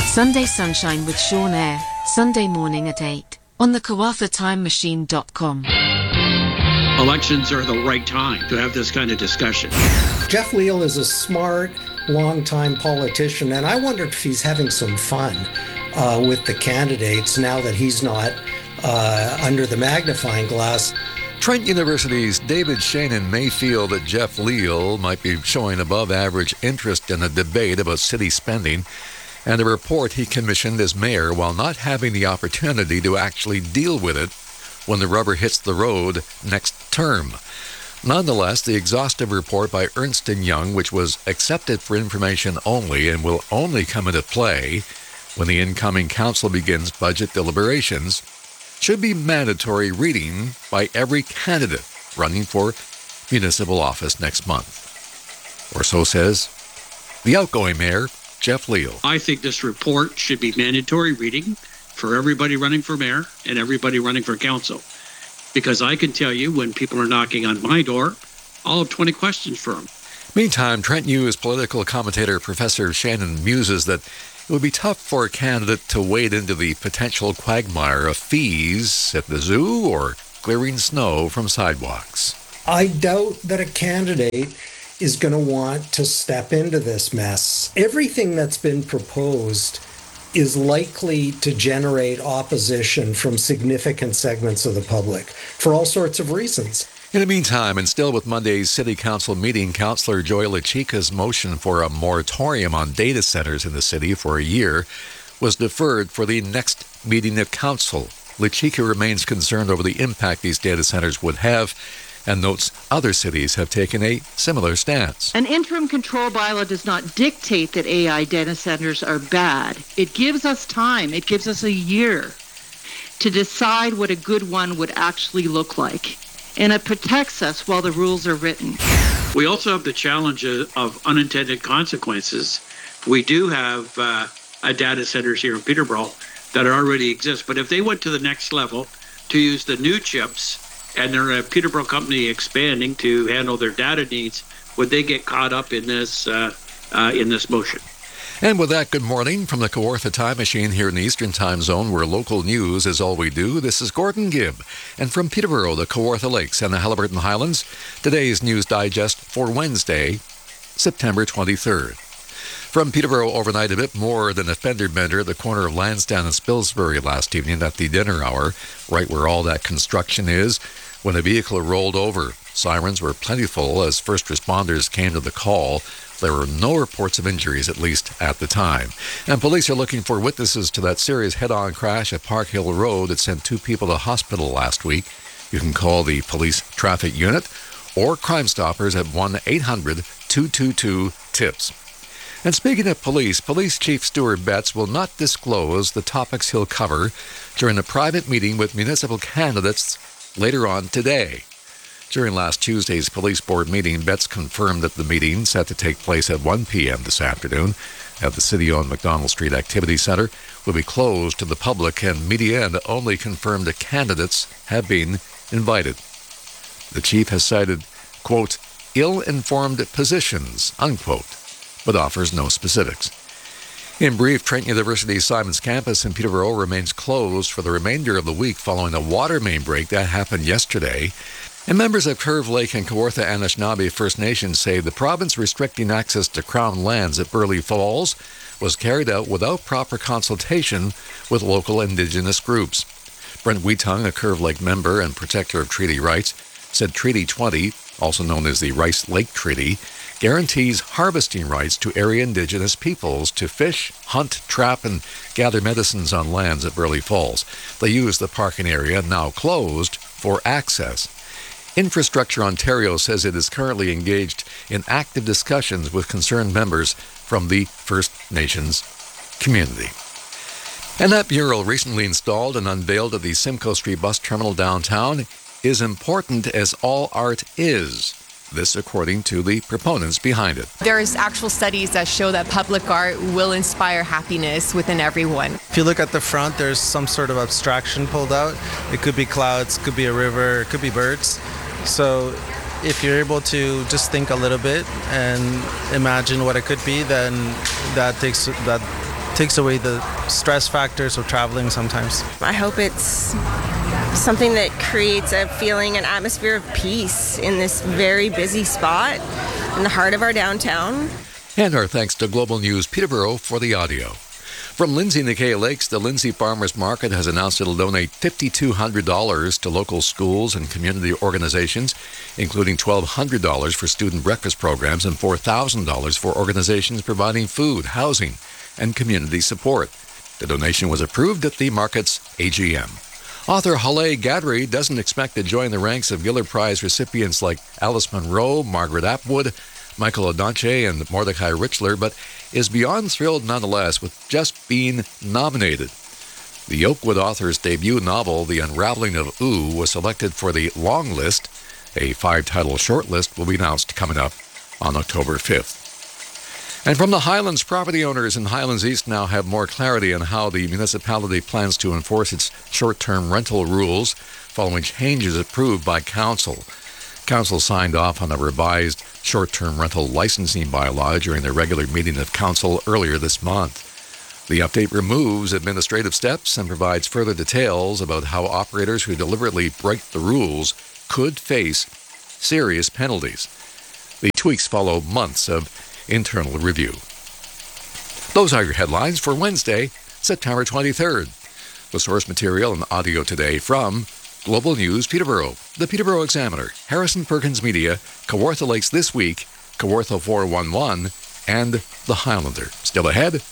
Sunday Sunshine with Sean Eyre, Sunday morning at 8 on the KawarthaTimeMachine.com. Elections are the right time to have this kind of discussion. Jeff Leal is a smart, long-time politician, and I wondered if he's having some fun with the candidates now that he's not under the magnifying glass. Trent University's David Shanin may feel that Jeff Leal might be showing above average interest in a debate about city spending and a report he commissioned as mayor while not having the opportunity to actually deal with it when the rubber hits the road next term. Nonetheless, the exhaustive report by Ernst & Young, which was accepted for information only and will only come into play when the incoming council begins budget deliberations, should be mandatory reading by every candidate running for municipal office next month. Or so says the outgoing mayor, Jeff Leal. I think this report should be mandatory reading for everybody running for mayor and everybody running for council. Because I can tell you when people are knocking on my door, I'll have 20 questions for them. Meantime, Trent News political commentator Professor Shannon muses that it would be tough for a candidate to wade into the potential quagmire of fees at the zoo or clearing snow from sidewalks. I doubt that a candidate is going to want to step into this mess. Everything that's been proposed is likely to generate opposition from significant segments of the public for all sorts of reasons. In the meantime, and still with Monday's City Council meeting, Councillor Joy LaChica's motion for a moratorium on data centers in the city for a year was deferred for the next meeting of Council. LaChica remains concerned over the impact these data centers would have and notes other cities have taken a similar stance. An interim control bylaw does not dictate that AI data centers are bad. It gives us time. It gives us a year to decide what a good one would actually look like. And it protects us while the rules are written. We also have the challenge of unintended consequences. We do have data centers here in Peterborough that already exist, but if they went to the next level to use the new chips and they're a Peterborough company expanding to handle their data needs, would they get caught up in this motion? And with that, good morning from the Kawartha Time Machine here in the Eastern Time Zone, where local news is all we do. This is Gordon Gibb. And from Peterborough, the Kawartha Lakes, and the Haliburton Highlands, today's News Digest for Wednesday, September 23rd. From Peterborough overnight, a bit more than a fender bender at the corner of Lansdowne and Spilsbury last evening at the dinner hour, right where all that construction is, when a vehicle rolled over. Sirens were plentiful as first responders came to the call. There were no reports of injuries, at least at the time. And police are looking for witnesses to that serious head-on crash at Park Hill Road that sent 2 people to hospital last week. You can call the police traffic unit or Crime Stoppers at 1-800-222-TIPS. And speaking of police, Police Chief Stuart Betts will not disclose the topics he'll cover during a private meeting with municipal candidates later on today. During last Tuesday's police board meeting, Betts confirmed that the meeting, set to take place at 1 p.m. this afternoon at the city-owned McDonald Street Activity Center, will be closed to the public and media, and only confirmed the candidates have been invited. The chief has cited, quote, ill-informed positions, unquote, but offers no specifics. In brief, Trent University's Simons campus in Peterborough remains closed for the remainder of the week following a water main break that happened yesterday. And members of Curve Lake and Kawartha Anishinaabe First Nations say the province restricting access to Crown lands at Burley Falls was carried out without proper consultation with local Indigenous groups. Brent Wheatung, a Curve Lake member and protector of treaty rights, said Treaty 20, also known as the Rice Lake Treaty, guarantees harvesting rights to area Indigenous peoples to fish, hunt, trap, and gather medicines on lands at Burley Falls. They use the parking area, now closed, for access. Infrastructure Ontario says it is currently engaged in active discussions with concerned members from the First Nations community. And that mural, recently installed and unveiled at the Simcoe Street Bus Terminal downtown, is important as all art is. This according to the proponents behind it. There's actual studies that show that public art will inspire happiness within everyone. If you look at the front, there's some sort of abstraction pulled out. It could be clouds, could be a river, it could be birds. So if you're able to just think a little bit and imagine what it could be, then that takes takes away the stress factors of traveling sometimes. I hope it's something that creates a feeling, an atmosphere of peace in this very busy spot in the heart of our downtown. And our thanks to Global News Peterborough for the audio. From Lindsay Nikkei Lakes, the Lindsay Farmers Market has announced it'll donate $5,200 to local schools and community organizations, including $1,200 for student breakfast programs and $4,000 for organizations providing food, housing, and community support. The donation was approved at the market's AGM. Author Halle Gadry doesn't expect to join the ranks of Giller Prize recipients like Alice Munro, Margaret Atwood, Michael Odonche, and Mordecai Richler, but is beyond thrilled nonetheless with just being nominated. The Oakwood author's debut novel, The Unraveling of Ooh, was selected for the long list. A 5-title shortlist will be announced coming up on October 5th. And from the Highlands, property owners in Highlands East now have more clarity on how the municipality plans to enforce its short-term rental rules following changes approved by Council. Council signed off on a revised short-term rental licensing bylaw during their regular meeting of Council earlier this month. The update removes administrative steps and provides further details about how operators who deliberately break the rules could face serious penalties. The tweaks follow months of internal review. Those are your headlines for Wednesday, September 23rd. The source material and audio today from Global News Peterborough, the Peterborough Examiner, Harrison Perkins Media, Kawartha Lakes This Week, Kawartha 411, and The Highlander. Still ahead,